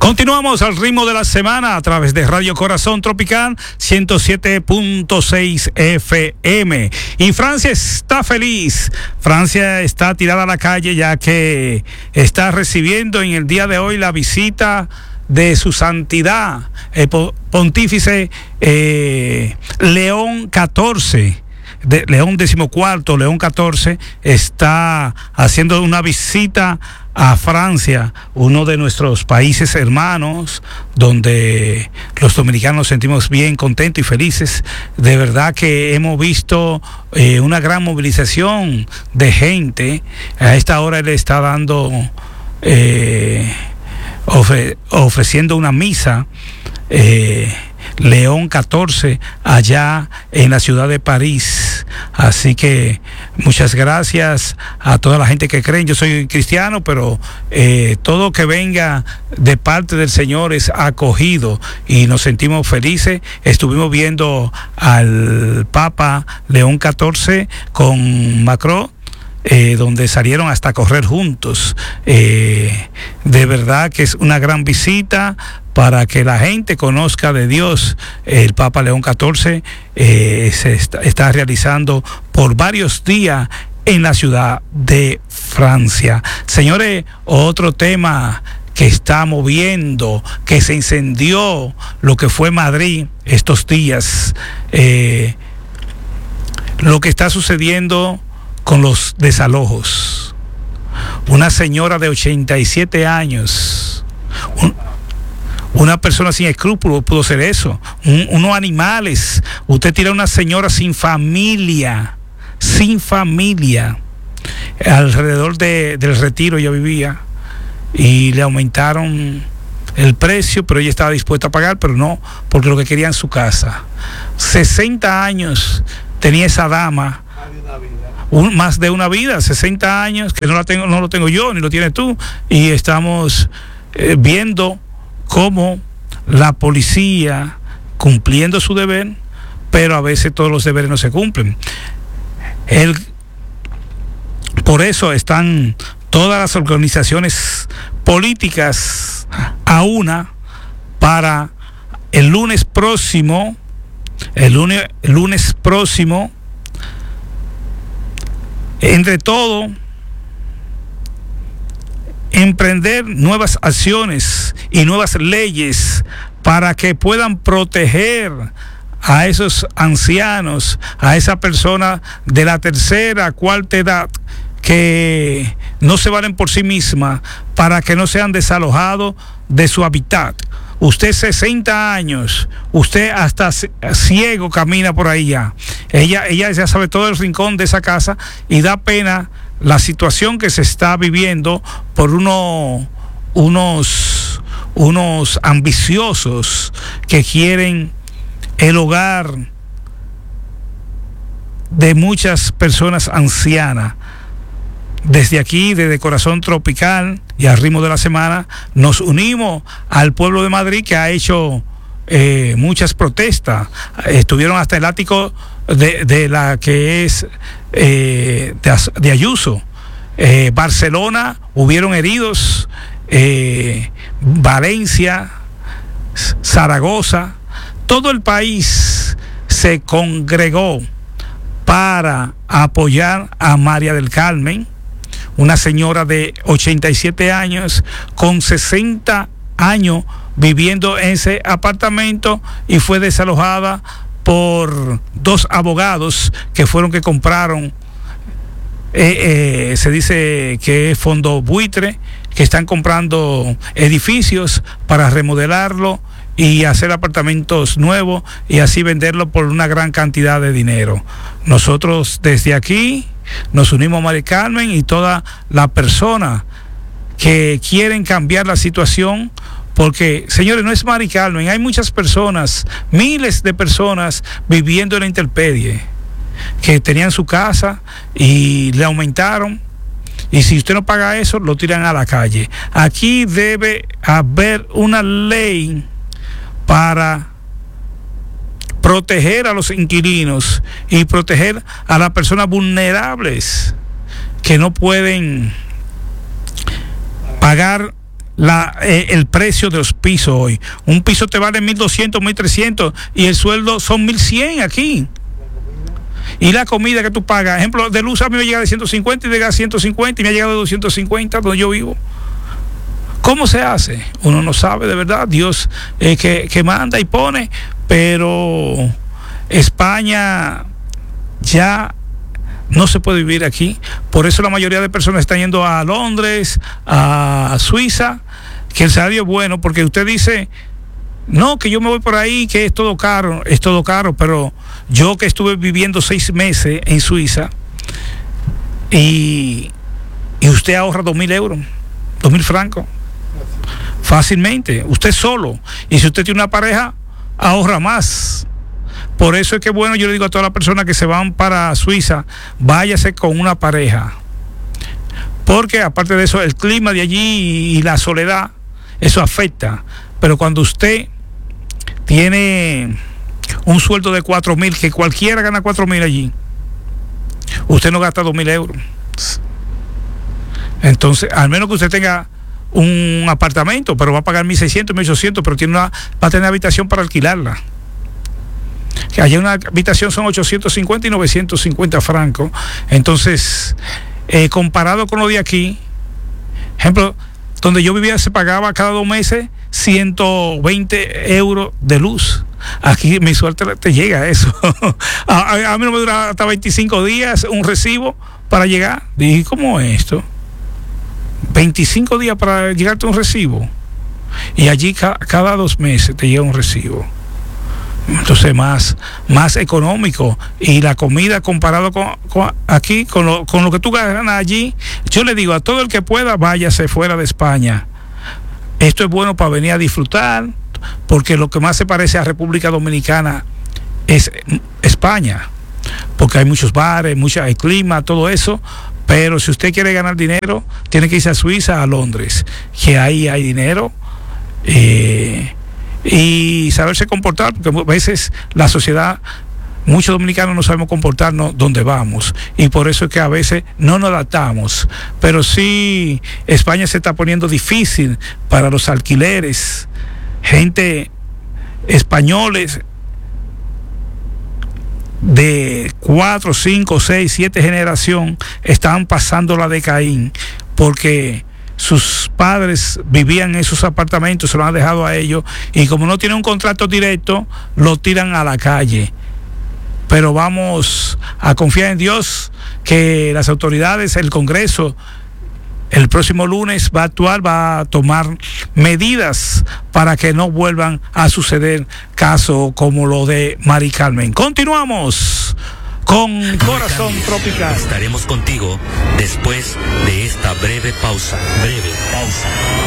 Continuamos al ritmo de la semana a través de Radio Corazón Tropical 107.6 FM. Y Francia está feliz. Francia está tirada a la calle ya que está recibiendo en el día de hoy la visita de su santidad, el pontífice León XIV. León XIV, León XIV está haciendo una visita a Francia, uno de nuestros países hermanos, donde los dominicanos nos sentimos bien contentos y felices. De verdad que hemos visto una gran movilización de gente. A esta hora él está dando, ofreciendo una misa. León XIV allá en la ciudad de París. Así que muchas gracias a toda la gente que creen. Yo soy cristiano, pero todo que venga de parte del Señor es acogido y nos sentimos felices. Estuvimos viendo al Papa León XIV con Macron, donde salieron hasta a correr juntos. De verdad que es una gran visita para que la gente conozca de Dios. El Papa León XIV se está realizando por varios días en la ciudad de Francia. Señores, otro tema que está moviendo, que se incendió lo que fue Madrid estos días, lo que está sucediendo con los desalojos. Una señora de 87 años, una persona sin escrúpulos pudo hacer eso. Unos animales. Usted tira a una señora sin familia, alrededor del Retiro ella vivía, y le aumentaron el precio, pero ella estaba dispuesta a pagar, pero no, porque lo que quería en su casa. 60 años tenía esa dama. Más de una vida, 60 años, que no lo tengo yo, ni lo tienes tú, y estamos viendo cómo la policía cumpliendo su deber, pero a veces todos los deberes no se cumplen. Por eso están todas las organizaciones políticas a una para el lunes próximo, entre todo, emprender nuevas acciones y nuevas leyes para que puedan proteger a esos ancianos, a esa persona de la tercera, cuarta edad, que no se valen por sí mismas, para que no sean desalojados de su hábitat. Usted 60 años, usted hasta ciego camina por ahí ya. Ella ya sabe todo el rincón de esa casa, y da pena la situación que se está viviendo por unos ambiciosos que quieren el hogar de muchas personas ancianas. Desde aquí, desde Corazón Tropical y al ritmo de la semana, nos unimos al pueblo de Madrid, que ha hecho muchas protestas. Estuvieron hasta el ático de la que es de Ayuso. Barcelona, hubieron heridos. Valencia, Zaragoza, todo el país se congregó para apoyar a María del Carmen, una señora de 87 años con 60 años viviendo en ese apartamento, y fue desalojada por dos abogados que fueron que compraron, se dice que es fondo buitre, que están comprando edificios para remodelarlo y hacer apartamentos nuevos y así venderlo por una gran cantidad de dinero. Nosotros desde aquí nos unimos a María Carmen y toda la persona que quieren cambiar la situación, porque, señores, no es María Carmen, hay muchas personas, miles de personas viviendo en la intemperie, que tenían su casa y le aumentaron, y si usted no paga eso, lo tiran a la calle. Aquí debe haber una ley para proteger a los inquilinos y proteger a las personas vulnerables que no pueden pagar el precio de los pisos hoy. Un piso te vale 1.200, 1.300 y el sueldo son 1.100 aquí. Y la comida que tú pagas, ejemplo, de luz a mí me llega de 150 y de gas 150 y me ha llegado de 250 donde yo vivo. ¿Cómo se hace? Uno no sabe, de verdad. Dios que manda y pone, pero España ya no se puede vivir aquí. Por eso la mayoría de personas están yendo a Londres, a Suiza, que el salario es bueno, porque usted dice, no, que yo me voy por ahí, que es todo caro, pero yo que estuve viviendo 6 meses en Suiza y usted ahorra 2.000 euros, 2.000 francos, fácilmente, usted solo. Y si usted tiene una pareja, ahorra más. Por eso es que bueno, yo le digo a todas las personas que se van para Suiza, váyase con una pareja. Porque aparte de eso, el clima de allí y la soledad, eso afecta. Pero cuando usted tiene un sueldo de 4.000, que cualquiera gana 4.000 allí, usted no gasta 2.000 euros. Entonces, al menos que usted tenga un apartamento, pero va a pagar 1.600, 1.800, pero va a tener habitación para alquilarla. Que allá una habitación son 850 y 950 francos. Entonces, comparado con lo de aquí, ejemplo, donde yo vivía se pagaba cada 2 meses 120 euros de luz. Aquí mi suerte te llega a eso. a mí no me dura hasta 25 días un recibo para llegar. Dije, ¿cómo es esto? 25 días para llegarte un recibo. Y allí cada 2 meses te llega un recibo. Entonces más económico, y la comida comparado con aquí, con lo que tú ganas allí. Yo le digo a todo el que pueda, váyase fuera de España. Esto es bueno para venir a disfrutar, porque lo que más se parece a República Dominicana es España, porque hay muchos bares, hay clima, todo eso. Pero si usted quiere ganar dinero, tiene que irse a Suiza, a Londres, que ahí hay dinero. Y saberse comportar, porque a veces la sociedad, muchos dominicanos no sabemos comportarnos donde vamos, y por eso es que a veces no nos adaptamos. Pero sí, España se está poniendo difícil para los alquileres. Gente, españoles de 4, 5, 6, 7 generación están pasando la de Caín, porque sus padres vivían en esos apartamentos, se lo han dejado a ellos, y como no tienen un contrato directo, lo tiran a la calle. Pero vamos a confiar en Dios, que las autoridades, el Congreso, el próximo lunes va a actuar, va a tomar medidas para que no vuelvan a suceder casos como lo de Mari Carmen. Continuamos con Corazón Tropical. Estaremos contigo después de esta breve pausa.